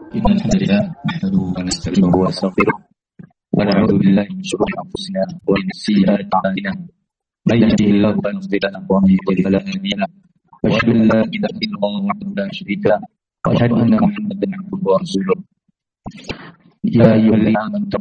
إن الحمد لله نحمده ونستعينه ونستغفره ونعوذ بالله من شرور أنفسنا ومن سيئات أعمالنا من يهده الله فلا مضل له ومن يضلل فلا هادي له وأشهد أن لا إله إلا الله وحده لا شريك له وأشهد أن محمدا عبده ورسوله يا أيها الذين آمنوا